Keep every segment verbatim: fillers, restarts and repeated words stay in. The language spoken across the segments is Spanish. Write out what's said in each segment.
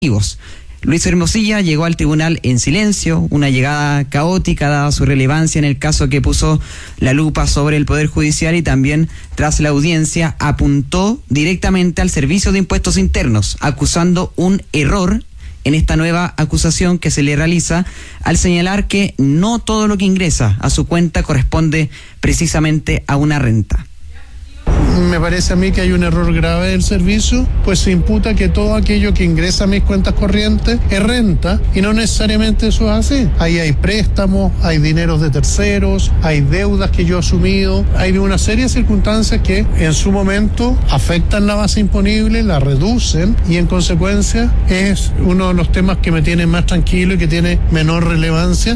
Luis Hermosilla llegó al tribunal en silencio, una llegada caótica dada su relevancia en el caso que puso la lupa sobre el Poder Judicial, y también tras la audiencia apuntó directamente al Servicio de Impuestos Internos, acusando un error en esta nueva acusación que se le realiza al señalar que no todo lo que ingresa a su cuenta corresponde precisamente a una renta. Me parece a mí que hay un error grave del servicio, pues se imputa que todo aquello que ingresa a mis cuentas corrientes es renta, y no necesariamente eso es así. Ahí hay préstamos, hay dineros de terceros, hay deudas que yo he asumido, hay una serie de circunstancias que en su momento afectan la base imponible, la reducen, y en consecuencia es uno de los temas que me tiene más tranquilo y que tiene menor relevancia.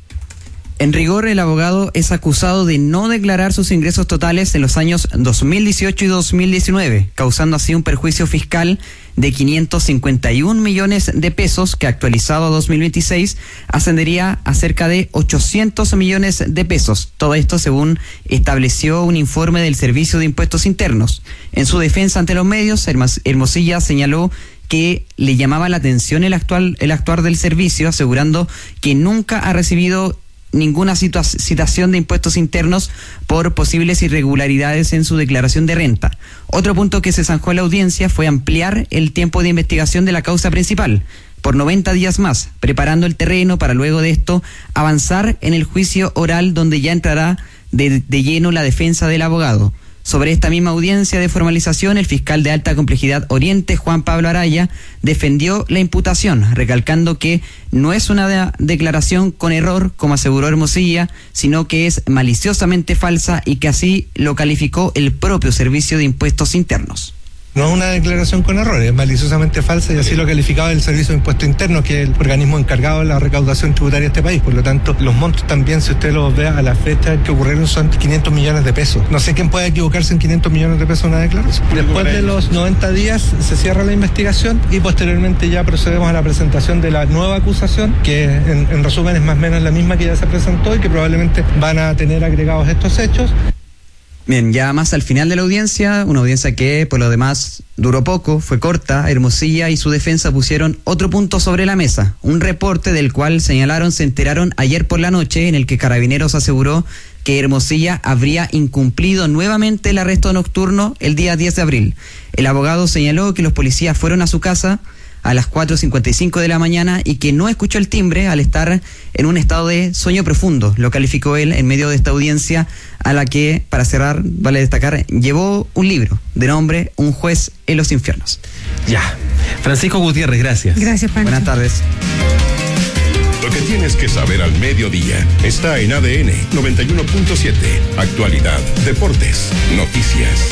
En rigor, el abogado es acusado de no declarar sus ingresos totales en los años dos mil dieciocho y dos mil diecinueve, causando así un perjuicio fiscal de quinientos cincuenta y un millones de pesos, que actualizado a dos mil veintiséis ascendería a cerca de ochocientos millones de pesos. Todo esto según estableció un informe del Servicio de Impuestos Internos. En su defensa ante los medios, Hermosilla señaló que le llamaba la atención el actual el actuar del servicio, asegurando que nunca ha recibido ninguna situa- citación de impuestos internos por posibles irregularidades en su declaración de renta. Otro punto que se zanjó en la audiencia fue ampliar el tiempo de investigación de la causa principal por noventa días más, preparando el terreno para luego de esto avanzar en el juicio oral, donde ya entrará de, de lleno la defensa del abogado. Sobre esta misma audiencia de formalización, el fiscal de alta complejidad Oriente, Juan Pablo Araya, defendió la imputación, recalcando que no es una de- declaración con error, como aseguró Hermosilla, sino que es maliciosamente falsa, y que así lo calificó el propio Servicio de Impuestos Internos. No es una declaración con error, es maliciosamente falsa, y así lo calificaba el Servicio de Impuestos Internos, que es el organismo encargado de la recaudación tributaria de este país. Por lo tanto, los montos también, si usted los ve a la fecha que ocurrieron, son quinientos millones de pesos. No sé quién puede equivocarse en quinientos millones de pesos en una declaración. Después de los noventa días se cierra la investigación, y posteriormente ya procedemos a la presentación de la nueva acusación, que en, en resumen es más o menos la misma que ya se presentó, y que probablemente van a tener agregados estos hechos. Bien, ya más al final de la audiencia, una audiencia que por lo demás duró poco, fue corta, Hermosilla y su defensa pusieron otro punto sobre la mesa, un reporte del cual señalaron se enteraron ayer por la noche, en el que Carabineros aseguró que Hermosilla habría incumplido nuevamente el arresto nocturno el día diez de abril. El abogado señaló que los policías fueron a su casa a las cuatro cincuenta y cinco de la mañana y que no escuchó el timbre al estar en un estado de sueño profundo. Lo calificó él en medio de esta audiencia, a la que, para cerrar, vale destacar, llevó un libro de nombre Un juez en los infiernos. Ya. Francisco Gutiérrez, gracias. Gracias, Pancho. Buenas tardes. Lo que tienes que saber al mediodía está en A D N noventa y uno punto siete. Actualidad, deportes, noticias.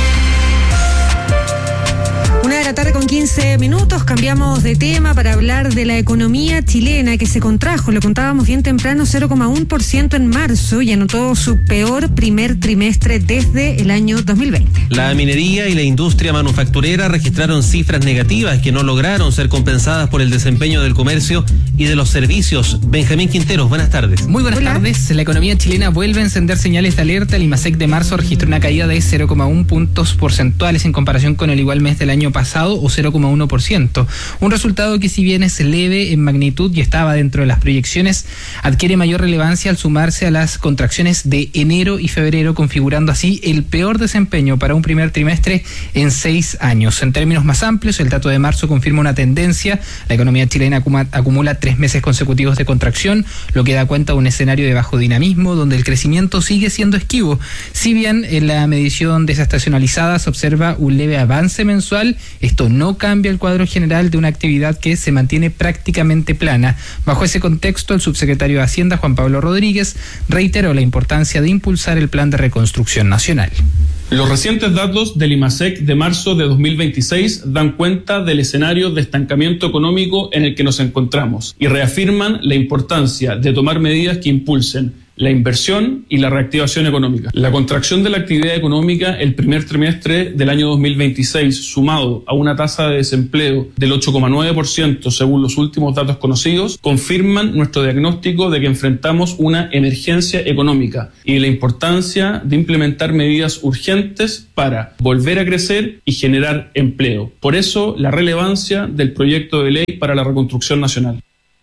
Una de la tarde con quince minutos, cambiamos de tema para hablar de la economía chilena, que se contrajo, lo contábamos bien temprano, cero coma uno por ciento en marzo, y anotó su peor primer trimestre desde el año dos mil veinte. La minería y la industria manufacturera registraron cifras negativas que no lograron ser compensadas por el desempeño del comercio y de los servicios. Benjamín Quinteros, buenas tardes. Muy buenas Hola. tardes. La economía chilena vuelve a encender señales de alerta. El IMASEC de marzo registró una caída de cero coma uno puntos porcentuales en comparación con el igual mes del año pasado, o cero coma uno por ciento. Un resultado que, si bien es leve en magnitud y estaba dentro de las proyecciones, adquiere mayor relevancia al sumarse a las contracciones de enero y febrero, configurando así el peor desempeño para un primer trimestre en seis años. En términos más amplios, el dato de marzo confirma una tendencia. La economía chilena acumula tres meses consecutivos de contracción, lo que da cuenta de un escenario de bajo dinamismo, donde el crecimiento sigue siendo esquivo. Si bien en la medición desestacionalizada se observa un leve avance mensual, esto no cambia el cuadro general de una actividad que se mantiene prácticamente plana. Bajo ese contexto, el subsecretario de Hacienda, Juan Pablo Rodríguez, reiteró la importancia de impulsar el plan de reconstrucción nacional. Los recientes datos del IMASEC de marzo de dos mil veintiséis dan cuenta del escenario de estancamiento económico en el que nos encontramos y reafirman la importancia de tomar medidas que impulsen la inversión y la reactivación económica. La contracción de la actividad económica el primer trimestre del año dos mil veintiséis, sumado a una tasa de desempleo del ocho coma nueve por ciento según los últimos datos conocidos, confirman nuestro diagnóstico de que enfrentamos una emergencia económica y la importancia de implementar medidas urgentes para volver a crecer y generar empleo. Por eso, la relevancia del proyecto de ley para la reconstrucción nacional.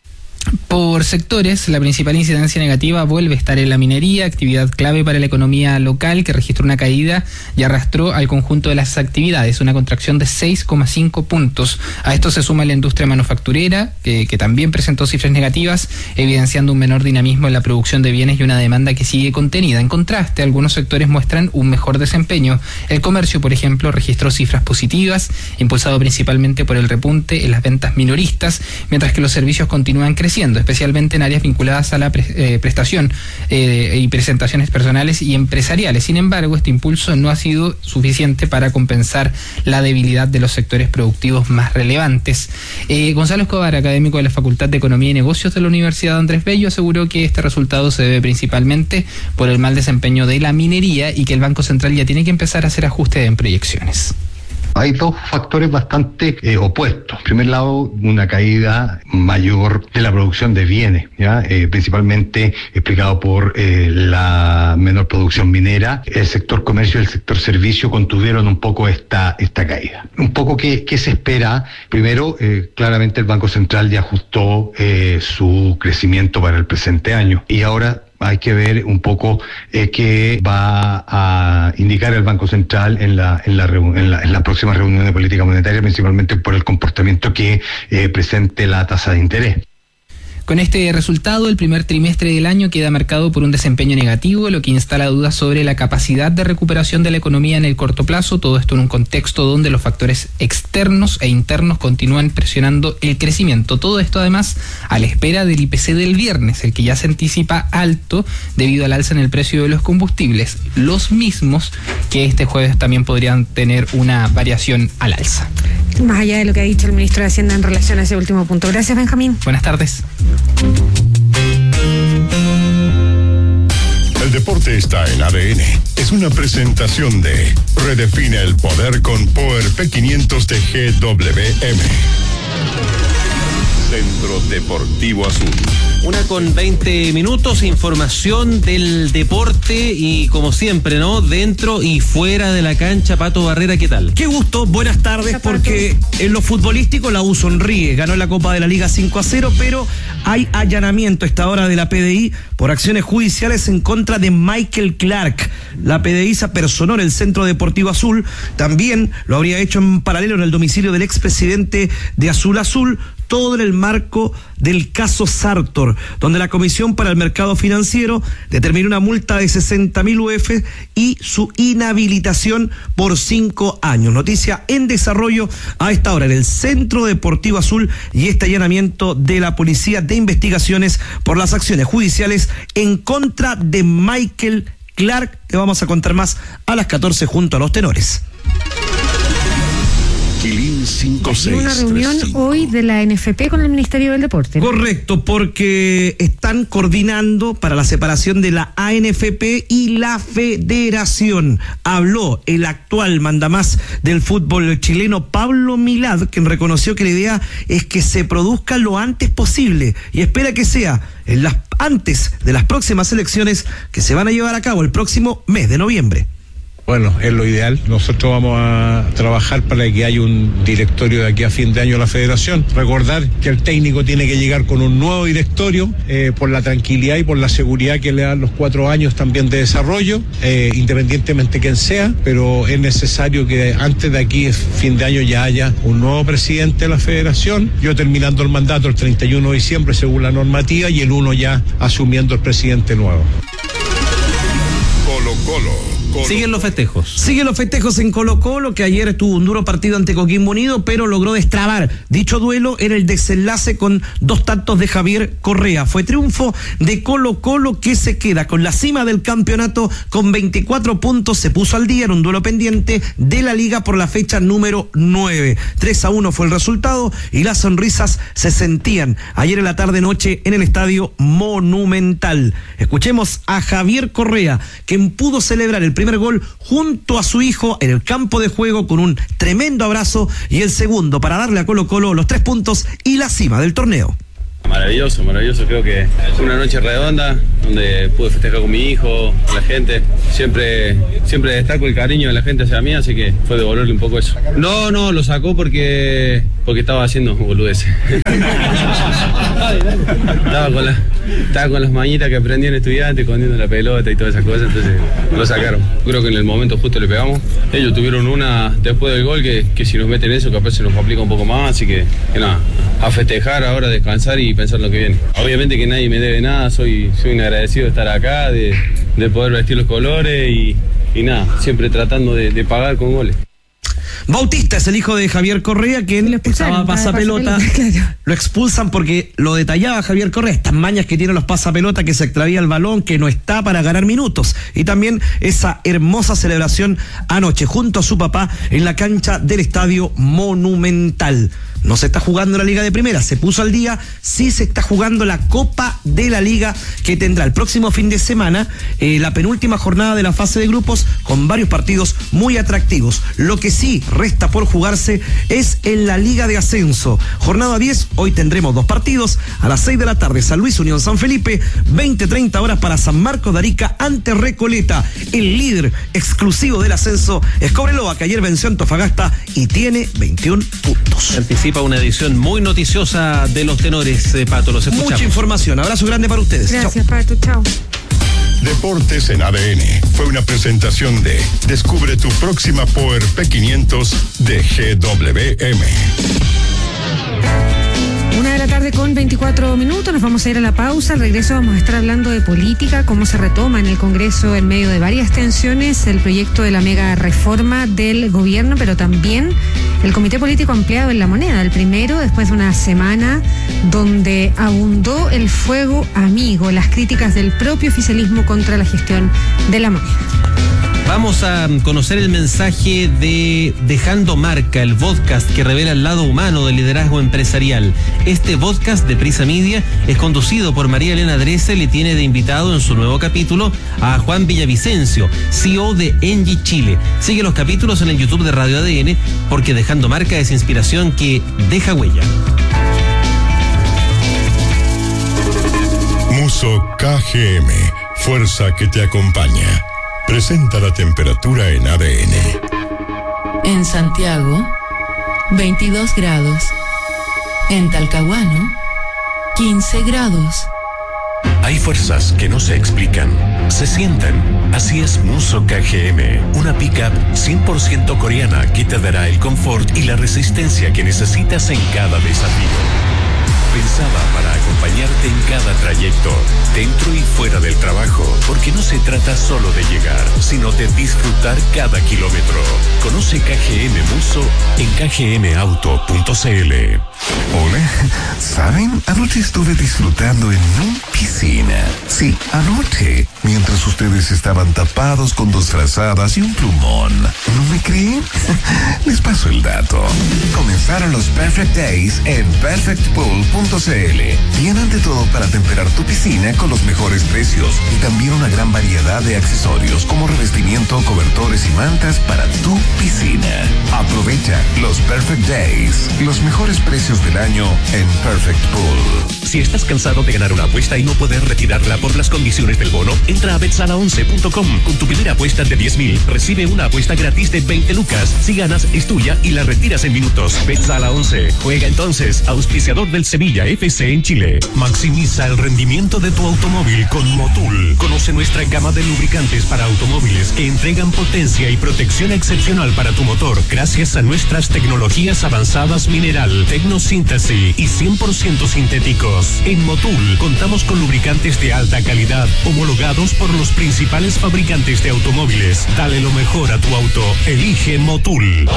Por sectores, la principal incidencia negativa vuelve a estar en la minería, actividad clave para la economía local que registró una caída y arrastró al conjunto de las actividades, una contracción de seis coma cinco puntos. A esto se suma la industria manufacturera, que, que también presentó cifras negativas, evidenciando un menor dinamismo en la producción de bienes y una demanda que sigue contenida. En contraste, algunos sectores muestran un mejor desempeño. El comercio, por ejemplo, registró cifras positivas, impulsado principalmente por el repunte en las ventas minoristas, mientras que los servicios continúan creciendo, especialmente en áreas vinculadas a la pre, eh, prestación eh, y presentaciones personales y empresariales. Sin embargo, este impulso no ha sido suficiente para compensar la debilidad de los sectores productivos más relevantes. Eh, Gonzalo Escobar, académico de la Facultad de Economía y Negocios de la Universidad Andrés Bello, aseguró que este resultado se debe principalmente por el mal desempeño de la minería y que el Banco Central ya tiene que empezar a hacer ajustes en proyecciones. Hay dos factores bastante eh, opuestos. En primer lado, una caída mayor de la producción de bienes, ¿ya? Eh, principalmente explicado por eh, la menor producción minera. El sector comercio y el sector servicio contuvieron un poco esta esta caída. Un poco que, que se espera. Primero, eh, claramente el Banco Central ya ajustó eh, su crecimiento para el presente año y ahora hay que ver un poco eh, qué va a indicar el Banco Central en la en la, en la en la próxima reunión de política monetaria, principalmente por el comportamiento que eh, presente la tasa de interés. Con este resultado, el primer trimestre del año queda marcado por un desempeño negativo, lo que instala dudas sobre la capacidad de recuperación de la economía en el corto plazo, todo esto en un contexto donde los factores externos e internos continúan presionando el crecimiento. Todo esto además a la espera del I P C del viernes, el que ya se anticipa alto debido al alza en el precio de los combustibles, los mismos que este jueves también podrían tener una variación al alza. Más allá de lo que ha dicho el ministro de Hacienda en relación a ese último punto. Gracias, Benjamín. Buenas tardes. El deporte está en A D N. Es una presentación de Redefine el poder con Power P quinientos de G W M. Centro Deportivo Azul. Una con veinte minutos, información del deporte y como siempre, ¿no? Dentro y fuera de la cancha. Pato Barrera, ¿qué tal? Qué gusto, buenas tardes, porque en lo futbolístico la U sonríe, ganó la Copa de la Liga cinco a cero, pero hay allanamiento a esta hora de la P D I por acciones judiciales en contra de Michael Clark. La P D I se apersonó en el Centro Deportivo Azul, también lo habría hecho en paralelo en el domicilio del expresidente de Azul Azul, todo en el marco del caso Sartor, donde la Comisión para el Mercado Financiero determinó una multa de sesenta mil U F y su inhabilitación por cinco años. Noticia en desarrollo a esta hora en el Centro Deportivo Azul y este allanamiento de la Policía de Investigaciones por las acciones judiciales en contra de Michael Clark. Te vamos a contar más a las catorce junto a los tenores. Hay una reunión hoy de la N F P con el Ministerio del Deporte, ¿no? Correcto, porque están coordinando para la separación de la A N F P y la Federación. Habló el actual mandamás del fútbol chileno, Pablo Milad, quien reconoció que la idea es que se produzca lo antes posible y espera que sea en las, antes de las próximas elecciones que se van a llevar a cabo el próximo mes de noviembre. Bueno, es lo ideal. Nosotros vamos a trabajar para que haya un directorio de aquí a fin de año de la Federación. Recordar que el técnico tiene que llegar con un nuevo directorio eh, por la tranquilidad y por la seguridad que le dan los cuatro años también de desarrollo, eh, independientemente quién sea, pero es necesario que antes de aquí, fin de año, ya haya un nuevo presidente de la Federación. Yo terminando el mandato el treinta y uno de diciembre según la normativa y el uno ya asumiendo el presidente nuevo. Colo Colo. Colo. Siguen los festejos. Siguen los festejos en Colo Colo, que ayer tuvo un duro partido ante Coquimbo Unido, pero logró destrabar dicho duelo en el desenlace con dos tantos de Javier Correa. Fue triunfo de Colo Colo, que se queda con la cima del campeonato con veinticuatro puntos. Se puso al día en un duelo pendiente de la liga por la fecha número nueve. tres a uno fue el resultado y las sonrisas se sentían ayer en la tarde-noche en el Estadio Monumental. Escuchemos a Javier Correa, quien pudo celebrar el primer gol junto a su hijo en el campo de juego con un tremendo abrazo, y el segundo para darle a Colo Colo los tres puntos y la cima del torneo. Maravilloso, maravilloso, creo que fue una noche redonda donde pude festejar con mi hijo, con la gente. Siempre, siempre destaco el cariño de la gente hacia mí, así que fue devolverle un poco eso. No, no, lo sacó porque, porque estaba haciendo boludeces. estaba, con la, estaba con las mañitas que aprendí en estudiante, escondiendo la pelota y todas esas cosas, entonces lo sacaron. Creo que en el momento justo le pegamos. Ellos tuvieron una después del gol que, que si nos meten eso capaz se nos complica un poco más, así que, que nada, a festejar ahora, descansar y pensar lo que viene. Obviamente que nadie me debe nada, soy, soy un agradecido de estar acá, de, de poder vestir los colores y, y nada, siempre tratando de, de pagar con goles. Bautista es el hijo de Javier Correa, quien estaba pasapelota. Claro. Lo expulsan porque lo detallaba Javier Correa, estas mañas que tienen los pasapelota, que se extravía el balón, que no está para ganar minutos. Y también esa hermosa celebración anoche junto a su papá en la cancha del Estadio Monumental. No se está jugando la Liga de Primera, se puso al día, sí se está jugando la Copa de la Liga, que tendrá el próximo fin de semana eh, la penúltima jornada de la fase de grupos, con varios partidos muy atractivos. Lo que sí resta por jugarse es en la Liga de Ascenso. Jornada diez, hoy tendremos dos partidos, a las seis de la tarde San Luis Unión San Felipe, veinte treinta horas para San Marcos de Arica ante Recoleta. El líder exclusivo del ascenso es Cobreloa, que ayer venció a Antofagasta y tiene veintiún puntos. Anticipa una edición muy noticiosa de los tenores, eh, Pato, los escuchamos. Mucha información, abrazo grande para ustedes. Gracias, chao. Pato, chao. Deportes en A D N fue una presentación de Descubre tu próxima Power P quinientos de G W M. Una de la tarde con veinticuatro minutos, nos vamos a ir a la pausa. Al regreso vamos a estar hablando de política, cómo se retoma en el Congreso en medio de varias tensiones el proyecto de la mega reforma del gobierno, pero también el Comité Político Ampliado en La Moneda, el primero después de una semana donde abundó el fuego amigo, las críticas del propio oficialismo contra la gestión de La Moneda. Vamos a conocer el mensaje de Dejando Marca, el podcast que revela el lado humano del liderazgo empresarial. Este podcast de Prisa Media es conducido por María Elena Dressel y tiene de invitado en su nuevo capítulo a Juan Villavicencio, C E O de Engie Chile. Sigue los capítulos en el YouTube de Radio A D N, porque Dejando Marca es inspiración que deja huella. Muso K G M, fuerza que te acompaña. Presenta la temperatura en A D N. En Santiago, veintidós grados. En Talcahuano, quince grados. Hay fuerzas que no se explican, se sienten. Así es Muso K G M, una pick-up cien por ciento coreana que te dará el confort y la resistencia que necesitas en cada desafío. Pensada para acompañarte en cada trayecto, dentro y fuera del trabajo, porque no se trata solo de llegar, sino de disfrutar cada kilómetro. Conoce K G M Muso en k g m auto punto c l. Hola, ¿saben? Anoche estuve disfrutando en una piscina. Sí, anoche, mientras ustedes estaban tapados con dos frazadas y un plumón. ¿No me creen? Les paso el dato. Comenzaron los Perfect Days en perfect pool punto c l. Tienen de todo para temperar tu piscina con los mejores precios y también una gran variedad de accesorios como revestimiento, cobertores y mantas para tu piscina. Aprovecha los Perfect Days, los mejores precios del año en Perfect Pool. Si estás cansado de ganar una apuesta y no poder retirarla por las condiciones del bono, entra a bet sala once punto com. Con tu primera apuesta de diez mil, recibe una apuesta gratis de veinte lucas. Si ganas, es tuya y la retiras en minutos. BetSala once. Juega entonces, auspiciador del Sevilla F C en Chile. Maximiza el rendimiento de tu automóvil con Motul. Conoce nuestra gama de lubricantes para automóviles que entregan potencia y protección excepcional para tu motor gracias a nuestras tecnologías avanzadas Mineral, Tecno monosíntesis y cien por ciento sintéticos. En Motul contamos con lubricantes de alta calidad, homologados por los principales fabricantes de automóviles. Dale lo mejor a tu auto. Elige Motul.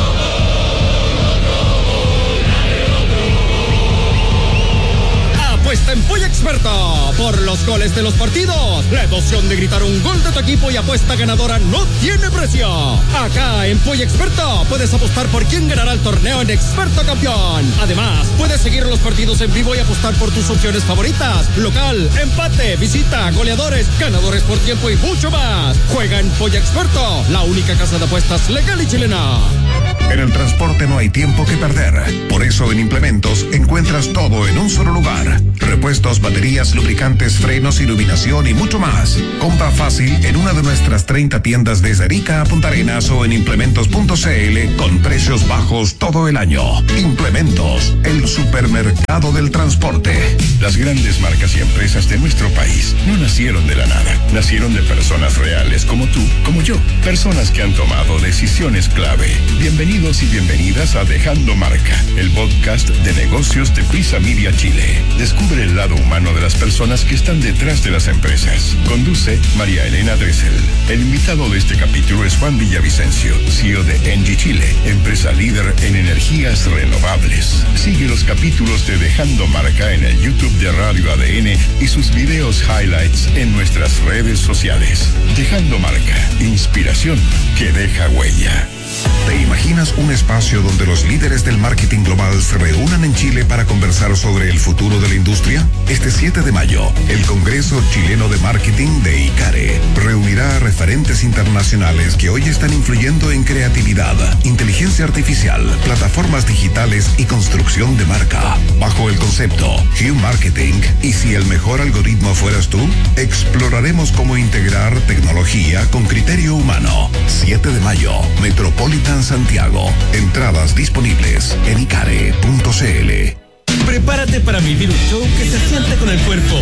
Apuesta en Polla Experta por los goles de los partidos. La emoción de gritar un gol de tu equipo y apuesta ganadora no tiene precio. Acá en Polla Experta puedes apostar por quién ganará el torneo en Experto Campeón. Además, puedes seguir los partidos en vivo y apostar por tus opciones favoritas: local, empate, visita, goleadores, ganadores por tiempo y mucho más. Juega en Polla Experto, la única casa de apuestas legal y chilena. En el transporte no hay tiempo que perder. Por eso en Implementos encuentras todo en un solo lugar. Repuestos, baterías, lubricantes, frenos, iluminación y mucho más. Compra fácil en una de nuestras treinta tiendas desde Arica a Punta Arenas o en implementos punto c l con precios bajos todo el año. Implementos, el supermercado del transporte. Las grandes marcas y empresas de nuestro país no nacieron de la nada. Nacieron de personas reales como tú, como yo. Personas que han tomado decisiones clave. Bienvenidos y bienvenidas a Dejando Marca, el podcast de negocios de Prisa Media Chile. Descubre el lado humano de las personas que están detrás de las empresas. Conduce María Elena Dressel. El invitado de este capítulo es Juan Villavicencio, C E O de Engie Chile, empresa líder en energías renovables. Sigue los capítulos de Dejando Marca en el YouTube de Radio A D N y sus videos highlights en nuestras redes sociales. Dejando Marca, inspiración que deja huella. ¿Te imaginas un espacio donde los líderes del marketing global se reúnan en Chile para conversar sobre el futuro de la industria? Este siete de mayo, el Congreso Chileno de Marketing de ICARE reunirá a referentes internacionales que hoy están influyendo en creatividad, inteligencia artificial, plataformas digitales y construcción de marca. Bajo el concepto Hue Marketing, ¿y si el mejor algoritmo fueras tú? Exploraremos cómo integrar tecnología con criterio humano. siete de mayo, Metropolitan Santiago. Entradas disponibles en icare punto c l. Prepárate para vivir un show que se siente con el cuerpo.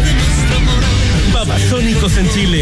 Babasónicos en Chile.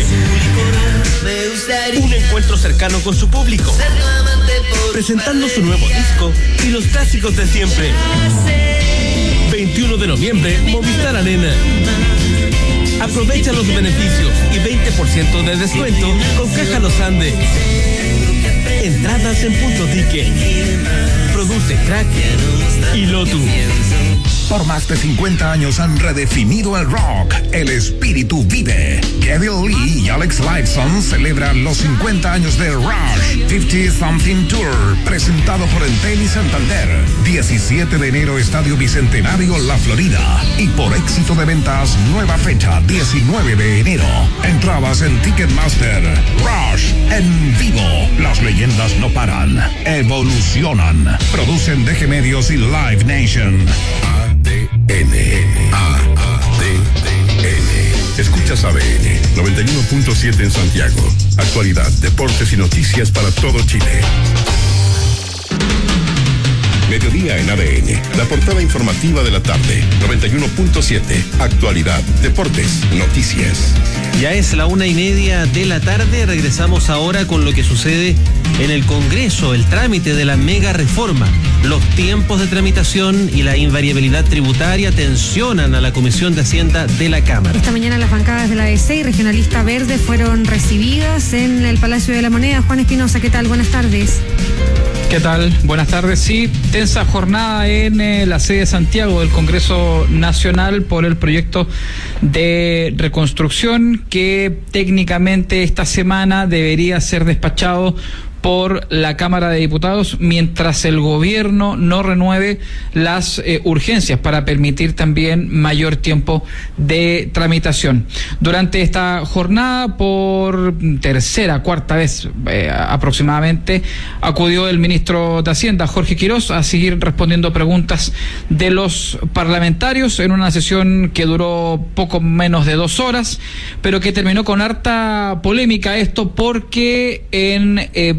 Un encuentro cercano con su público. Presentando su nuevo disco y los clásicos de siempre. veintiuno de noviembre, Movistar Arena. Aprovecha los beneficios y veinte por ciento de descuento con Caja Los Andes. Entradas en Punto Ticket. Produce Crack y Lotus. Por más de cincuenta años han redefinido el rock. El espíritu vive. Kevin Lee y Alex Lifeson celebran los cincuenta años de Rush cincuenta Something Tour, presentado por Entel y Santander. diecisiete de enero, Estadio Bicentenario, La Florida. Y por éxito de ventas, nueva fecha, diecinueve de enero. Entradas en Ticketmaster. Rush en vivo. Las leyendas no paran, evolucionan. Producen D G Medios y Live Nation. A D N. A D N. Escuchas A D N noventa y uno punto siete en Santiago. Actualidad, deportes y noticias para todo Chile. Mediodía en A D N, la portada informativa de la tarde, noventa y uno punto siete, actualidad, deportes, noticias. Ya es la una y media de la tarde, regresamos ahora con lo que sucede en el Congreso, el trámite de la mega reforma. Los tiempos de tramitación y la invariabilidad tributaria tensionan a la Comisión de Hacienda de la Cámara. Esta mañana las bancadas de la A D C y Regionalista Verde fueron recibidas en el Palacio de la Moneda. Juan Espinosa, ¿qué tal? Buenas tardes. ¿Qué tal? Buenas tardes. Sí, tensa jornada en eh, la sede de Santiago del Congreso Nacional por el proyecto de reconstrucción que técnicamente esta semana debería ser despachado por la Cámara de Diputados mientras el gobierno no renueve las eh, urgencias para permitir también mayor tiempo de tramitación. Durante esta jornada, por tercera, cuarta vez eh, aproximadamente, acudió el ministro de Hacienda, Jorge Quirós, a seguir respondiendo preguntas de los parlamentarios en una sesión que duró poco menos de dos horas, pero que terminó con harta polémica esto porque en eh,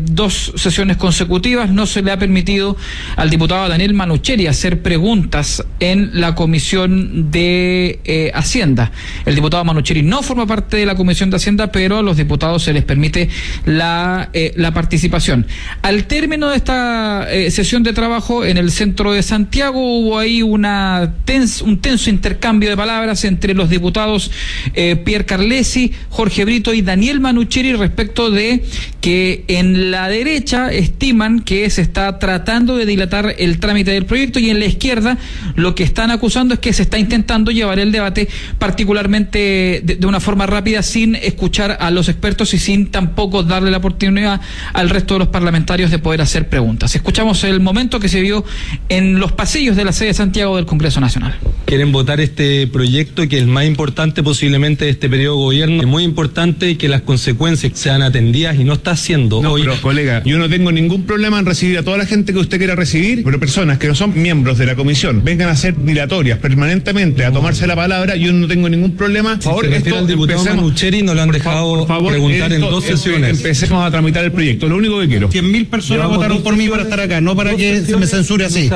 dos sesiones consecutivas no se le ha permitido al diputado Daniel Manucheri hacer preguntas en la Comisión de eh, Hacienda. El diputado Manucheri no forma parte de la Comisión de Hacienda, pero a los diputados se les permite la, eh, la participación. Al término de esta eh, sesión de trabajo en el centro de Santiago hubo ahí una tens, un tenso intercambio de palabras entre los diputados eh, Pierre Carlesi, Jorge Brito y Daniel Manucheri respecto de que en la derecha estiman que se está tratando de dilatar el trámite del proyecto y en la izquierda lo que están acusando es que se está intentando llevar el debate particularmente de, de una forma rápida sin escuchar a los expertos y sin tampoco darle la oportunidad al resto de los parlamentarios de poder hacer preguntas. Escuchamos el momento que se vio en los pasillos de la sede de Santiago del Congreso Nacional. Quieren votar este proyecto que es el más importante posiblemente de este periodo de gobierno. Es muy importante que las consecuencias sean atendidas y no está haciendo no, hoy. Pero, colega, yo no tengo ningún problema en recibir a toda la gente que usted quiera recibir, pero personas que no son miembros de la comisión vengan a ser dilatorias permanentemente, a tomarse la palabra, yo no tengo ningún problema. Por favor, si se esto, al diputado Manucheri no lo han dejado por favor, preguntar esto, en dos sesiones. Empecemos a tramitar el proyecto, lo único que quiero. cien mil personas Llevamos votaron por mí para estar acá, no para que se me censure así.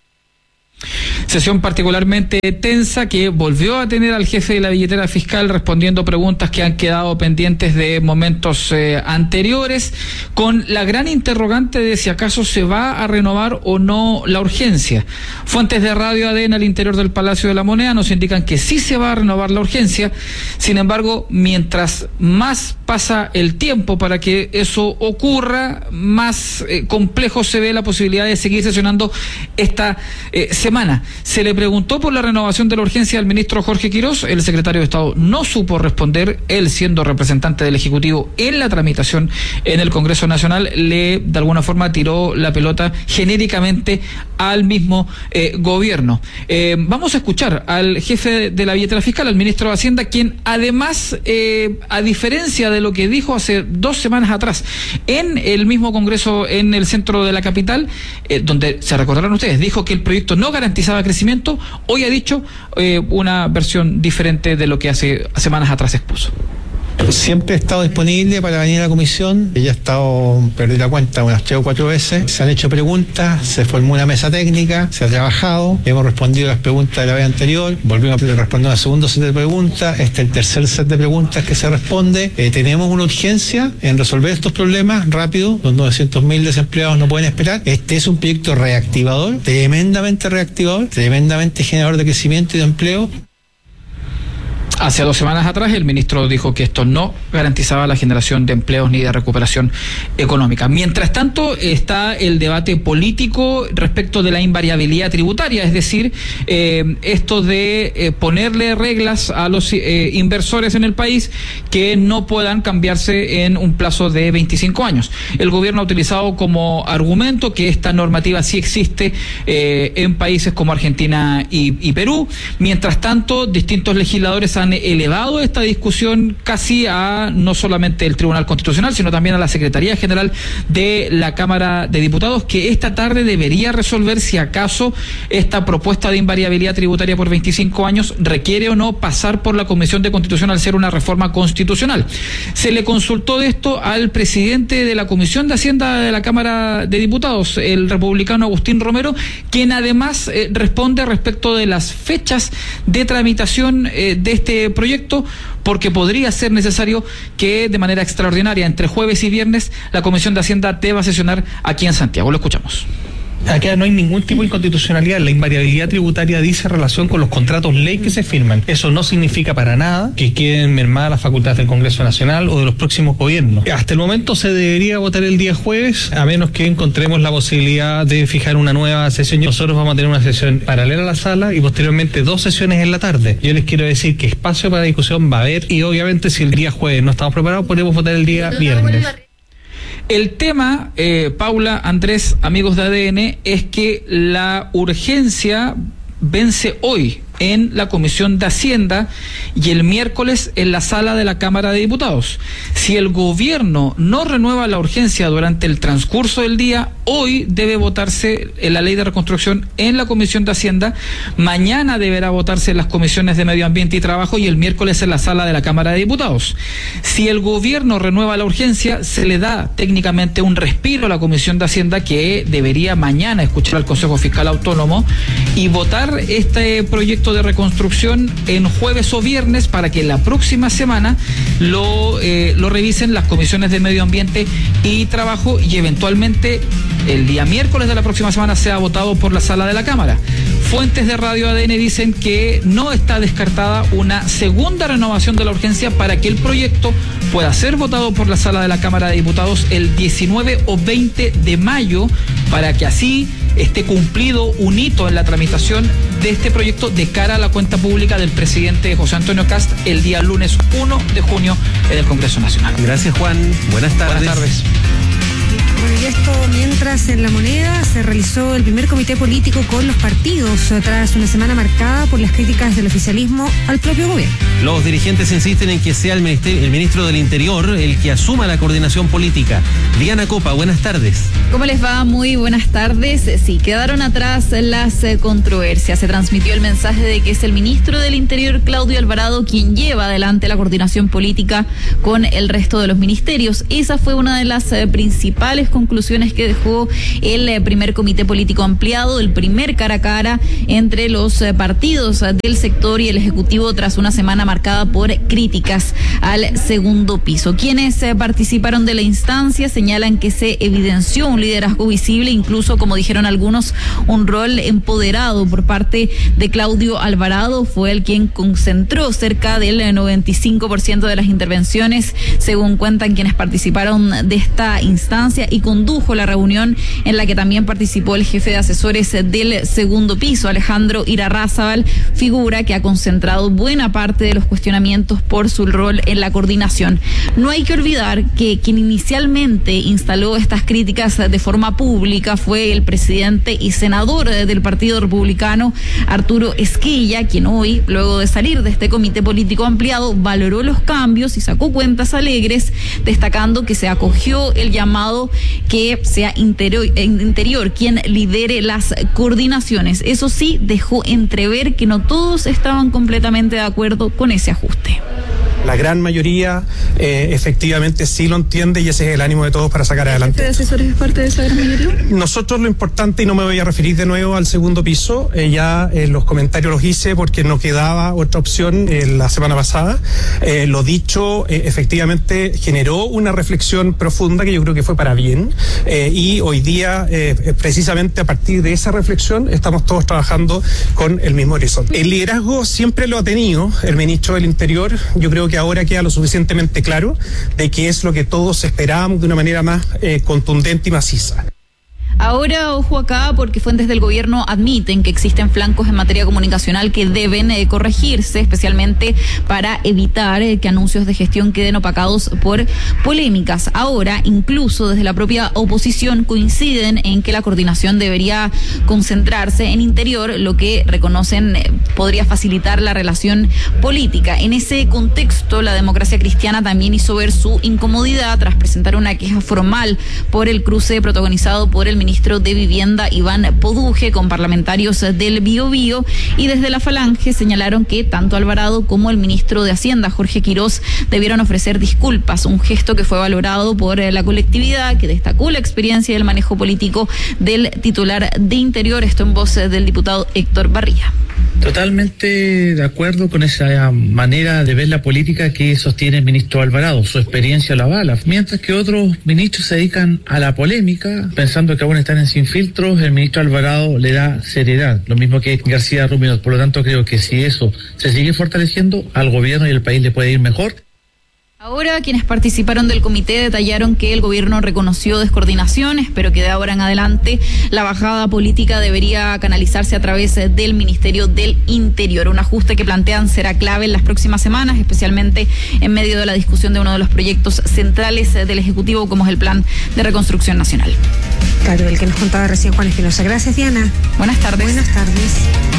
Sesión particularmente tensa que volvió a tener al jefe de la billetera fiscal respondiendo preguntas que han quedado pendientes de momentos eh, anteriores, con la gran interrogante de si acaso se va a renovar o no la urgencia. Fuentes de Radio A D N al interior del Palacio de la Moneda nos indican que sí se va a renovar la urgencia. Sin embargo, mientras más pasa el tiempo para que eso ocurra, más eh, complejo se ve la posibilidad de seguir sesionando esta eh, semana. Se le preguntó por la renovación de la urgencia al ministro Jorge Quirós. El secretario de Estado no supo responder. Él, siendo representante del Ejecutivo en la tramitación en el Congreso Nacional, le de alguna forma tiró la pelota genéricamente al mismo eh, gobierno. Eh, vamos a escuchar al jefe de la billetera fiscal, al ministro de Hacienda, quien además, eh, a diferencia de lo que dijo hace dos semanas atrás en el mismo Congreso en el centro de la capital, eh, donde se recordarán ustedes, dijo que el proyecto no garantizaba crecimiento, hoy ha dicho eh, una versión diferente de lo que hace semanas atrás expuso. Siempre he estado disponible para venir a la comisión. Ya he estado, perdí la cuenta, unas tres o cuatro veces. Se han hecho preguntas, se formó una mesa técnica, se ha trabajado, hemos respondido las preguntas de la vez anterior, volvimos a responder un segundo set de preguntas, este es el tercer set de preguntas que se responde. Eh, tenemos una urgencia en resolver estos problemas rápido, los novecientos mil desempleados no pueden esperar. Este es un proyecto reactivador, tremendamente reactivador, tremendamente generador de crecimiento y de empleo. Hace dos semanas atrás el ministro dijo que esto no garantizaba la generación de empleos ni de recuperación económica. Mientras tanto está el debate político respecto de la invariabilidad tributaria, es decir, eh, esto de eh, ponerle reglas a los eh, inversores en el país que no puedan cambiarse en un plazo de veinticinco años. El gobierno ha utilizado como argumento que esta normativa sí existe eh, en países como Argentina y, y Perú. Mientras tanto, distintos legisladores han elevado esta discusión casi a no solamente el Tribunal Constitucional, sino también a la Secretaría General de la Cámara de Diputados, que esta tarde debería resolver si acaso esta propuesta de invariabilidad tributaria por veinticinco años requiere o no pasar por la Comisión de Constitución al ser una reforma constitucional. Se le consultó de esto al presidente de la Comisión de Hacienda de la Cámara de Diputados, el republicano Agustín Romero, quien además eh, responde respecto de las fechas de tramitación eh, de este proyecto, porque podría ser necesario que de manera extraordinaria entre jueves y viernes la Comisión de Hacienda deba sesionar aquí en Santiago. Lo escuchamos. Acá no hay ningún tipo de inconstitucionalidad. La invariabilidad tributaria dice relación con los contratos ley que se firman. Eso no significa para nada que queden mermadas las facultades del Congreso Nacional o de los próximos gobiernos. Hasta el momento se debería votar el día jueves, a menos que encontremos la posibilidad de fijar una nueva sesión. Nosotros vamos a tener una sesión paralela a la sala y posteriormente dos sesiones en la tarde. Yo les quiero decir que espacio para discusión va a haber, y obviamente si el día jueves no estamos preparados, podemos votar el día viernes. El tema, eh, Paula, Andrés, amigos de A D N, es que la urgencia vence hoy, en la Comisión de Hacienda y el miércoles en la sala de la Cámara de Diputados. Si el gobierno no renueva la urgencia durante el transcurso del día, hoy debe votarse la ley de reconstrucción en la Comisión de Hacienda, mañana deberá votarse en las comisiones de Medio Ambiente y Trabajo y el miércoles en la sala de la Cámara de Diputados. Si el gobierno renueva la urgencia, se le da técnicamente un respiro a la Comisión de Hacienda, que debería mañana escuchar al Consejo Fiscal Autónomo y votar este proyecto de reconstrucción en jueves o viernes para que la próxima semana lo, eh, lo revisen las comisiones de Medio Ambiente y Trabajo y eventualmente el día miércoles de la próxima semana sea votado por la sala de la Cámara. Fuentes de Radio A D N dicen que no está descartada una segunda renovación de la urgencia para que el proyecto pueda ser votado por la sala de la Cámara de Diputados el diecinueve o veinte de mayo, para que así esté cumplido un hito en la tramitación de este proyecto de cara a la cuenta pública del presidente José Antonio Kast el día lunes uno de junio en el Congreso Nacional. Gracias, Juan. Buenas tardes. Buenas tardes. Bueno, y esto mientras en La Moneda se realizó el primer comité político con los partidos tras una semana marcada por las críticas del oficialismo al propio gobierno. Los dirigentes insisten en que sea el, ministerio, el ministro del Interior el que asuma la coordinación política. Diana Copa, buenas tardes. ¿Cómo les va? Muy buenas tardes. Sí, quedaron atrás las eh, controversias. Se transmitió el mensaje de que es el ministro del Interior, Claudio Alvarado, quien lleva adelante la coordinación política con el resto de los ministerios. Esa fue una de las eh, principales conclusiones que dejó el eh, primer comité político ampliado, el primer cara a cara entre los eh, partidos eh, del sector y el Ejecutivo tras una semana marcada por críticas al segundo piso. Quienes eh, participaron de la instancia señalan que se evidenció un liderazgo visible, incluso, como dijeron algunos, un rol empoderado por parte de Claudio Alvarado. Fue el quien concentró cerca del noventa y cinco por ciento de las intervenciones, según cuentan quienes participaron de esta instancia, y condujo la reunión en la que también participó el jefe de asesores del segundo piso, Alejandro Irarrázaval, figura que ha concentrado buena parte de los cuestionamientos por su rol en la coordinación. No hay que olvidar que quien inicialmente instaló estas críticas de forma pública fue el presidente y senador del Partido Republicano, Arturo Esquella, quien hoy, luego de salir de este comité político ampliado, valoró los cambios y sacó cuentas alegres, destacando que se acogió el llamado que sea interior, interior quien lidere las coordinaciones. Eso sí, dejó entrever que no todos estaban completamente de acuerdo con ese ajuste. La gran mayoría eh, efectivamente sí lo entiende y ese es el ánimo de todos para sacar adelante. ¿El jefe de asesores es parte de esa gran mayoría? Nosotros lo importante, y no me voy a referir de nuevo al segundo piso, eh, ya eh, los comentarios los hice porque no quedaba otra opción eh, la semana pasada. Eh, lo dicho, eh, efectivamente generó una reflexión profunda que yo creo que fue para bien eh, y hoy día eh, precisamente a partir de esa reflexión estamos todos trabajando con el mismo horizonte. El liderazgo siempre lo ha tenido el ministro del Interior. Yo creo que ahora queda lo suficientemente claro de que es lo que todos esperábamos de una manera más eh, contundente y maciza. Ahora, ojo acá, porque fuentes del gobierno admiten que existen flancos en materia comunicacional que deben eh, corregirse, especialmente para evitar eh, que anuncios de gestión queden opacados por polémicas. Ahora, incluso desde la propia oposición coinciden en que la coordinación debería concentrarse en Interior, lo que reconocen eh, podría facilitar la relación política. En ese contexto, la Democracia Cristiana también hizo ver su incomodidad tras presentar una queja formal por el cruce protagonizado por el ministro ministro de Vivienda, Iván Poduje, con parlamentarios del Biobío, y desde la Falange señalaron que tanto Alvarado como el ministro de Hacienda, Jorge Quirós, debieron ofrecer disculpas, un gesto que fue valorado por la colectividad, que destacó la experiencia y el manejo político del titular de Interior. Esto en voz del diputado Héctor Barría. Totalmente de acuerdo con esa manera de ver la política que sostiene el ministro Alvarado. Su experiencia la avala. Mientras que otros ministros se dedican a la polémica, pensando que aún están en sin filtros, el ministro Alvarado le da seriedad. Lo mismo que García Ruminot. Por lo tanto, creo que si eso se sigue fortaleciendo, al gobierno y al país le puede ir mejor. Ahora, quienes participaron del comité detallaron que el gobierno reconoció descoordinaciones, pero que de ahora en adelante la bajada política debería canalizarse a través del Ministerio del Interior. Un ajuste que plantean será clave en las próximas semanas, especialmente en medio de la discusión de uno de los proyectos centrales del Ejecutivo, como es el Plan de Reconstrucción Nacional. Claro, el que nos contaba recién Juan Espinosa. Gracias, Diana. Buenas tardes. Buenas tardes.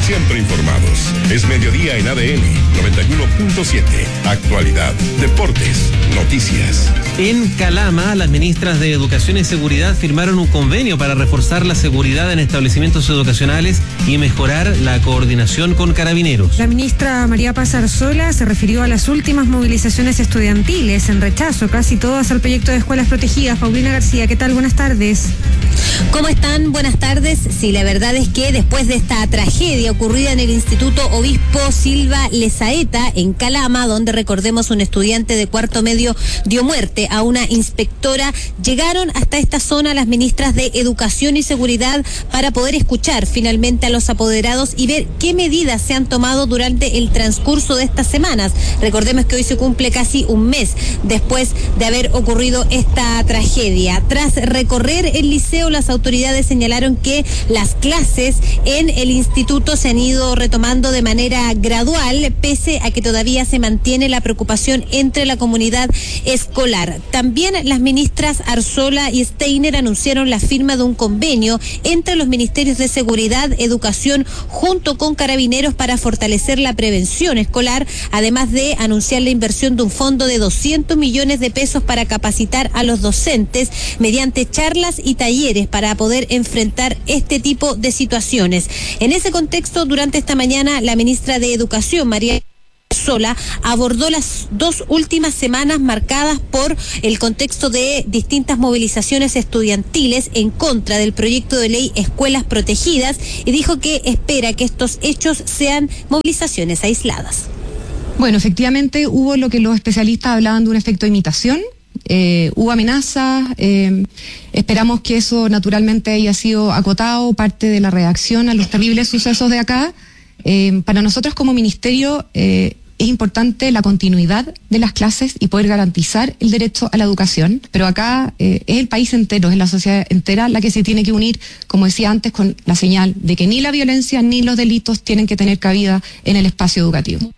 siempre informados. Es mediodía en A D N noventa y uno punto siete. Actualidad, deportes, noticias. En Calama, las ministras de Educación y Seguridad firmaron un convenio para reforzar la seguridad en establecimientos educacionales y mejorar la coordinación con carabineros. La ministra María Paz Arzola se refirió a las últimas movilizaciones estudiantiles en rechazo, casi todas al proyecto de escuelas protegidas. Paulina García, ¿qué tal? Buenas tardes. ¿Cómo están? Buenas tardes. Sí, la verdad es que después de esta tragedia ocurrida en el Instituto Obispo Silva Lezaeta en Calama, donde recordemos un estudiante de cuarto medio dio muerte a una inspectora, llegaron hasta esta zona las ministras de Educación y Seguridad para poder escuchar finalmente a los apoderados y ver qué medidas se han tomado durante el transcurso de estas semanas. Recordemos que hoy se cumple casi un mes después de haber ocurrido esta tragedia. Tras recorrer el liceo, las autoridades señalaron que las clases en el instituto se han ido retomando de manera gradual, pese a que todavía se mantiene la preocupación entre la comunidad escolar. También las ministras Arzola y Steiner anunciaron la firma de un convenio entre los ministerios de Seguridad, Educación, junto con Carabineros para fortalecer la prevención escolar, además de anunciar la inversión de un fondo de doscientos millones de pesos para capacitar a los docentes mediante charlas y talleres para poder enfrentar este tipo de situaciones. En ese contexto, durante esta mañana, la ministra de Educación, María Sola, abordó las dos últimas semanas marcadas por el contexto de distintas movilizaciones estudiantiles en contra del proyecto de ley Escuelas Protegidas y dijo que espera que estos hechos sean movilizaciones aisladas. Bueno, efectivamente hubo lo que los especialistas hablaban de un efecto de imitación. Eh, hubo amenazas, eh, esperamos que eso naturalmente haya sido acotado, parte de la reacción a los terribles sucesos de acá. Eh, para nosotros como ministerio eh, es importante la continuidad de las clases y poder garantizar el derecho a la educación, pero acá eh, es el país entero, es la sociedad entera la que se tiene que unir, como decía antes, con la señal de que ni la violencia ni los delitos tienen que tener cabida en el espacio educativo.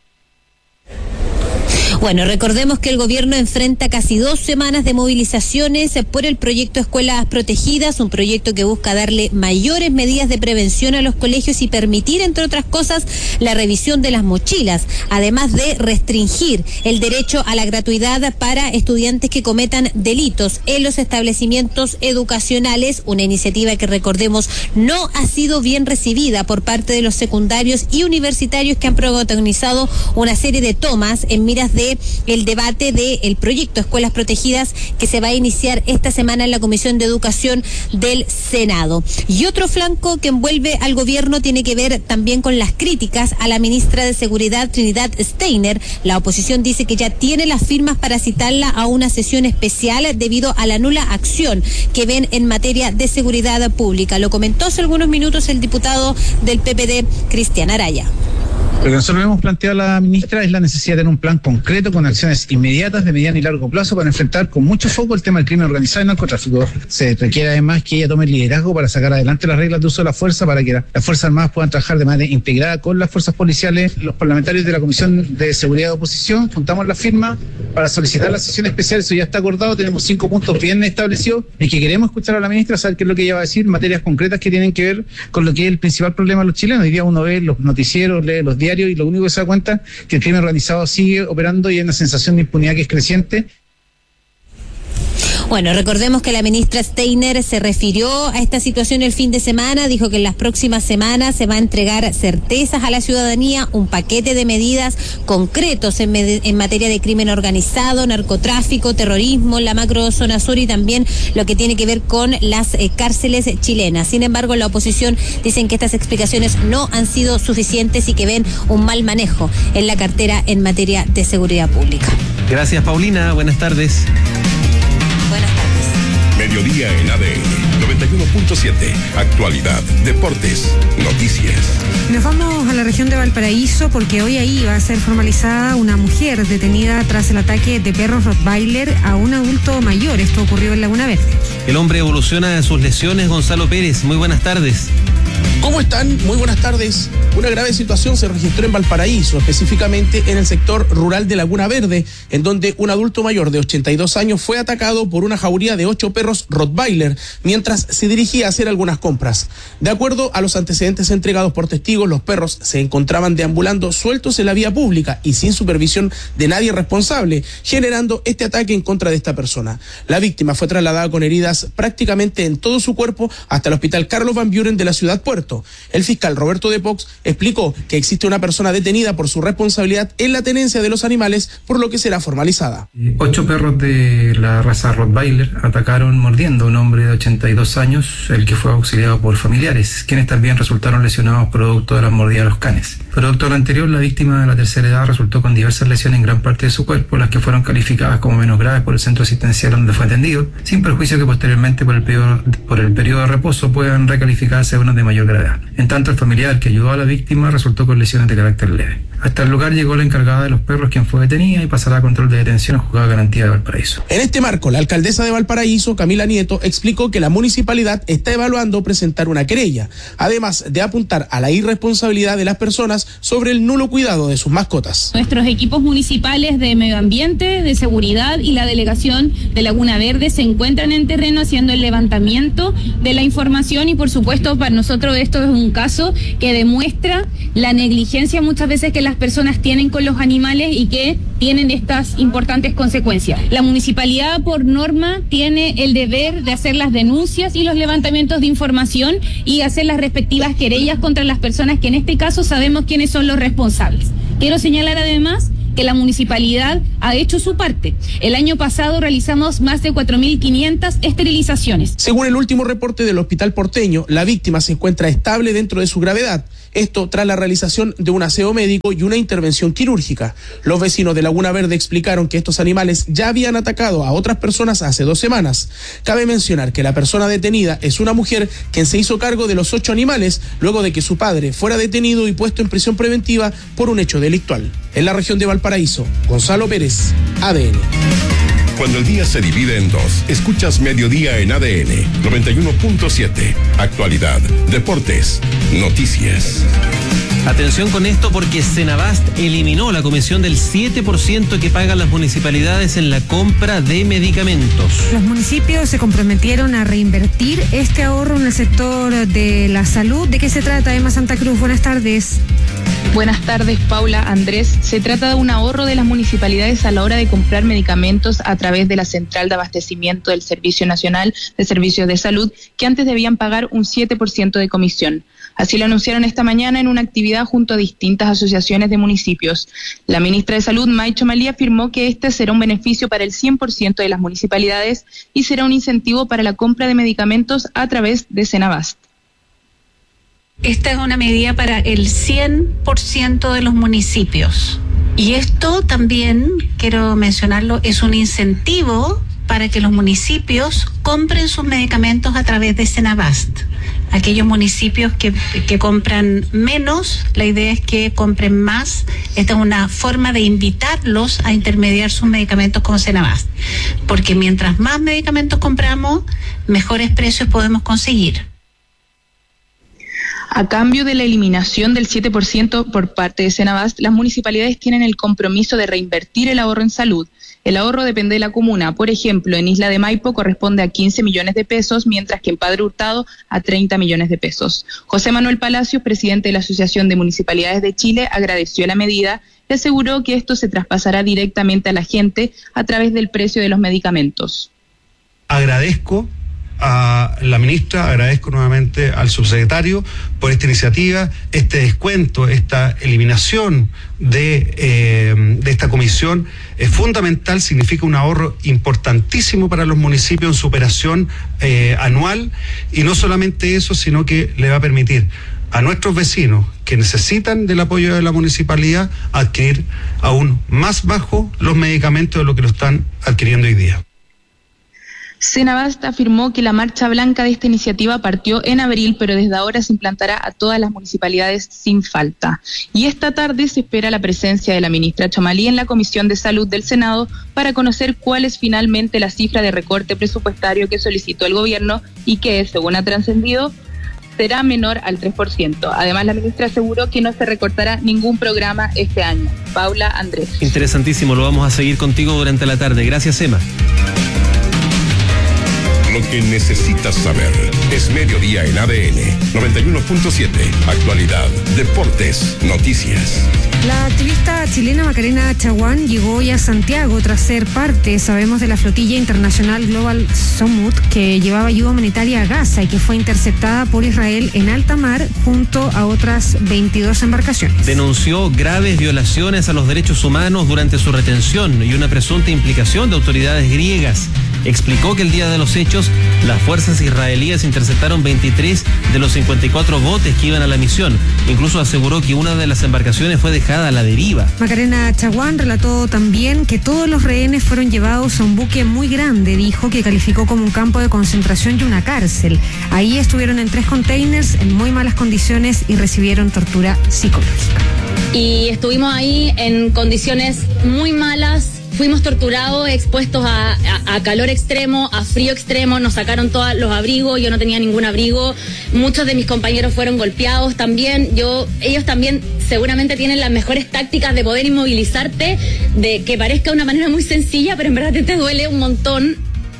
Bueno, recordemos que el gobierno enfrenta casi dos semanas de movilizaciones por el proyecto Escuelas Protegidas, un proyecto que busca darle mayores medidas de prevención a los colegios y permitir, entre otras cosas, la revisión de las mochilas, además de restringir el derecho a la gratuidad para estudiantes que cometan delitos en los establecimientos educacionales, una iniciativa que, recordemos, no ha sido bien recibida por parte de los secundarios y universitarios que han protagonizado una serie de tomas en miras de el debate del proyecto Escuelas Protegidas que se va a iniciar esta semana en la Comisión de Educación del Senado. Y otro flanco que envuelve al gobierno tiene que ver también con las críticas a la ministra de Seguridad, Trinidad Steiner. La oposición dice que ya tiene las firmas para citarla a una sesión especial debido a la nula acción que ven en materia de seguridad pública. Lo comentó hace algunos minutos el diputado del P P D, Cristian Araya. Lo que nosotros le hemos planteado a la ministra es la necesidad de tener un plan concreto con acciones inmediatas de mediano y largo plazo para enfrentar con mucho foco el tema del crimen organizado y narcotráfico. Se requiere además que ella tome el liderazgo para sacar adelante las reglas de uso de la fuerza para que la, las Fuerzas Armadas puedan trabajar de manera integrada con las fuerzas policiales. Los parlamentarios de la Comisión de Seguridad de Oposición juntamos la firma para solicitar la sesión especial. Eso ya está acordado, tenemos cinco puntos bien establecidos en que queremos escuchar a la ministra, saber qué es lo que ella va a decir, materias concretas que tienen que ver con lo que es el principal problema de los chilenos. Hoy día uno ve los noticieros, lee los diarios y lo único que se da cuenta es que el crimen organizado sigue operando y hay una sensación de impunidad que es creciente. Bueno, recordemos que la ministra Steiner se refirió a esta situación el fin de semana, dijo que en las próximas semanas se va a entregar certezas a la ciudadanía, un paquete de medidas concretos en, med- en materia de crimen organizado, narcotráfico, terrorismo, la macrozona sur y también lo que tiene que ver con las eh, cárceles chilenas. Sin embargo, la oposición dicen que estas explicaciones no han sido suficientes y que ven un mal manejo en la cartera en materia de seguridad pública. Gracias, Paulina. Buenas tardes. Buenas tardes. Mediodía en A D N noventa y uno punto siete. Actualidad, deportes, noticias. Nos vamos a la región de Valparaíso porque hoy ahí va a ser formalizada una mujer detenida tras el ataque de perros Rottweiler a un adulto mayor. Esto ocurrió en Laguna Verde. El hombre evoluciona de sus lesiones. Gonzalo Pérez, muy buenas tardes. ¿Cómo están? Muy buenas tardes. Una grave situación se registró en Valparaíso, específicamente en el sector rural de Laguna Verde, en donde un adulto mayor de ochenta y dos años fue atacado por una jauría de ocho perros Rottweiler mientras se dirigía a hacer algunas compras. De acuerdo a los antecedentes entregados por testigos, los perros se encontraban deambulando sueltos en la vía pública y sin supervisión de nadie responsable, generando este ataque en contra de esta persona. La víctima fue trasladada con heridas prácticamente en todo su cuerpo hasta el hospital Carlos Van Buren de la ciudad Puerto. El fiscal Roberto de Pox explicó que existe una persona detenida por su responsabilidad en la tenencia de los animales, por lo que será formalizada. Ocho perros de la raza Rottweiler atacaron mordiendo a un hombre de ochenta y dos años, el que fue auxiliado por familiares, quienes también resultaron lesionados producto de las mordidas de los canes. Producto de lo anterior, la víctima de la tercera edad resultó con diversas lesiones en gran parte de su cuerpo, las que fueron calificadas como menos graves por el centro asistencial donde fue atendido, sin perjuicio que posteriormente por el periodo, por el periodo de reposo puedan recalificarse a unas de mayor gravedad. En tanto, el familiar que ayudó a la víctima resultó con lesiones de carácter leve. Hasta el lugar llegó la encargada de los perros, quien fue detenida y pasará a control de detención al juzgado de garantía de Valparaíso. En este marco, la alcaldesa de Valparaíso, Camila Nieto, explicó que la municipalidad está evaluando presentar una querella, además de apuntar a la irresponsabilidad de las personas sobre el nulo cuidado de sus mascotas. Nuestros equipos municipales de medio ambiente, de seguridad y la delegación de Laguna Verde se encuentran en terreno haciendo el levantamiento de la información y, por supuesto, para nosotros esto es un caso que demuestra la negligencia muchas veces que las personas tienen con los animales y que tienen estas importantes consecuencias. La municipalidad, por norma, tiene el deber de hacer las denuncias y los levantamientos de información y hacer las respectivas querellas contra las personas que en este caso sabemos quiénes son los responsables. Quiero señalar además que la municipalidad ha hecho su parte. El año pasado realizamos más de cuatro mil quinientas esterilizaciones. Según el último reporte del hospital porteño, la víctima se encuentra estable dentro de su gravedad. Esto tras la realización de un aseo médico y una intervención quirúrgica. Los vecinos de Laguna Verde explicaron que estos animales ya habían atacado a otras personas hace dos semanas. Cabe mencionar que la persona detenida es una mujer quien se hizo cargo de los ocho animales luego de que su padre fuera detenido y puesto en prisión preventiva por un hecho delictual. En la región de Valparaíso, Gonzalo Pérez, A D N. Cuando el día se divide en dos, escuchas Mediodía en A D N noventa y uno punto siete. Actualidad, deportes, noticias. Atención con esto porque Senabast eliminó la comisión del siete por ciento que pagan las municipalidades en la compra de medicamentos. Los municipios se comprometieron a reinvertir este ahorro en el sector de la salud. ¿De qué se trata, Emma Santa Cruz? Buenas tardes. Buenas tardes, Paula, Andrés. Se trata de un ahorro de las municipalidades a la hora de comprar medicamentos a través de la central de abastecimiento del Servicio Nacional de Servicios de Salud, que antes debían pagar un siete por ciento de comisión. Así lo anunciaron esta mañana en una actividad junto a distintas asociaciones de municipios. La ministra de Salud, Maicho Malí, afirmó que este será un beneficio para el cien por ciento de las municipalidades y será un incentivo para la compra de medicamentos a través de Senabast. Esta es una medida para el cien por ciento de los municipios. Y esto también, quiero mencionarlo, es un incentivo para que los municipios compren sus medicamentos a través de Senabast. Aquellos municipios que, que compran menos, la idea es que compren más. Esta es una forma de invitarlos a intermediar sus medicamentos con Senabast. Porque mientras más medicamentos compramos, mejores precios podemos conseguir. A cambio de la eliminación del siete por ciento por parte de Senabast, las municipalidades tienen el compromiso de reinvertir el ahorro en salud. El ahorro depende de la comuna. Por ejemplo, en Isla de Maipo corresponde a quince millones de pesos, mientras que en Padre Hurtado a treinta millones de pesos. José Manuel Palacios, presidente de la Asociación de Municipalidades de Chile, agradeció la medida y aseguró que esto se traspasará directamente a la gente a través del precio de los medicamentos. Agradezco a la ministra, agradezco nuevamente al subsecretario por esta iniciativa, este descuento, esta eliminación de, eh, de esta comisión es fundamental, significa un ahorro importantísimo para los municipios en su operación eh, anual, y no solamente eso, sino que le va a permitir a nuestros vecinos que necesitan del apoyo de la municipalidad adquirir aún más bajo los medicamentos de lo que lo están adquiriendo hoy día. Senabast afirmó que la marcha blanca de esta iniciativa partió en abril, pero desde ahora se implantará a todas las municipalidades sin falta. Y esta tarde se espera la presencia de la ministra Chomalí en la Comisión de Salud del Senado para conocer cuál es finalmente la cifra de recorte presupuestario que solicitó el gobierno y que, según ha trascendido, será menor al tres por ciento. Además, la ministra aseguró que no se recortará ningún programa este año. Paula, Andrés. Interesantísimo, lo vamos a seguir contigo durante la tarde. Gracias, Emma. Lo que necesitas saber es Mediodía en A D N noventa y uno punto siete. Actualidad, deportes, noticias. La activista chilena Macarena Chaguán llegó hoy a Santiago tras ser parte, sabemos, de la flotilla internacional Global Summit que llevaba ayuda humanitaria a Gaza y que fue interceptada por Israel en alta mar junto a otras veintidós embarcaciones. Denunció graves violaciones a los derechos humanos durante su retención y una presunta implicación de autoridades griegas. Explicó que el día de los hechos, las fuerzas israelíes interceptaron veintitrés de los cincuenta y cuatro botes que iban a la misión. Incluso aseguró que una de las embarcaciones fue dejada a la deriva. Macarena Chaguán relató también que todos los rehenes fueron llevados a un buque muy grande. Dijo que calificó como un campo de concentración y una cárcel. Ahí estuvieron en tres containers en muy malas condiciones y recibieron tortura psicológica. Y estuvimos ahí en condiciones muy malas. Fuimos torturados, expuestos a, a, a calor extremo, a frío extremo, nos sacaron todos los abrigos, yo no tenía ningún abrigo, muchos de mis compañeros fueron golpeados también, yo, ellos también seguramente tienen las mejores tácticas de poder inmovilizarte, de que parezca una manera muy sencilla, pero en verdad te, te duele un montón.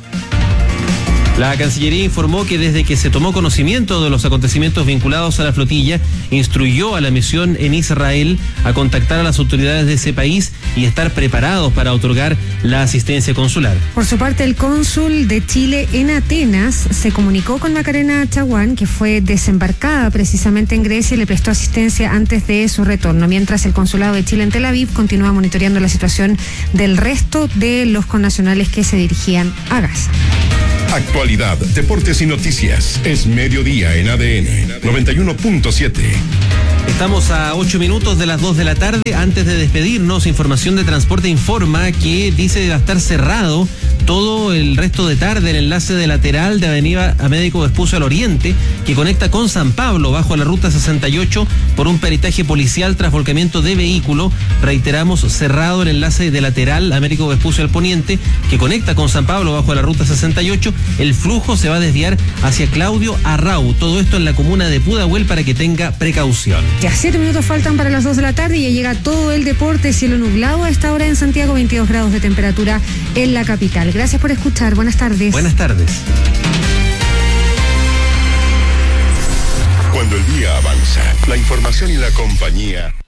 La Cancillería informó que desde que se tomó conocimiento de los acontecimientos vinculados a la flotilla, instruyó a la misión en Israel a contactar a las autoridades de ese país y estar preparados para otorgar la asistencia consular. Por su parte, el cónsul de Chile en Atenas se comunicó con Macarena Chaguán, que fue desembarcada precisamente en Grecia y le prestó asistencia antes de su retorno, mientras el consulado de Chile en Tel Aviv continúa monitoreando la situación del resto de los connacionales que se dirigían a Gaza. Actualidad, deportes y noticias. Es Mediodía en A D N noventa y uno punto siete. Estamos a ocho minutos de las dos de la tarde. Antes de despedirnos, Información de Transporte informa que dice que va a estar cerrado todo el resto de tarde el enlace de lateral de Avenida Américo Vespucio al Oriente, que conecta con San Pablo bajo la ruta sesenta y ocho por un peritaje policial tras volcamiento de vehículo. Reiteramos, cerrado el enlace de lateral Américo Vespucio al Poniente, que conecta con San Pablo bajo la ruta sesenta y ocho. El flujo se va a desviar hacia Claudio Arrau. Todo esto en la comuna de Pudahuel para que tenga precaución. Ya siete minutos faltan para las dos de la tarde y ya llega todo el deporte. Cielo nublado a esta hora en Santiago, veintidós grados de temperatura en la capital. Gracias por escuchar. Buenas tardes. Buenas tardes. Cuando el día avanza, la información y la compañía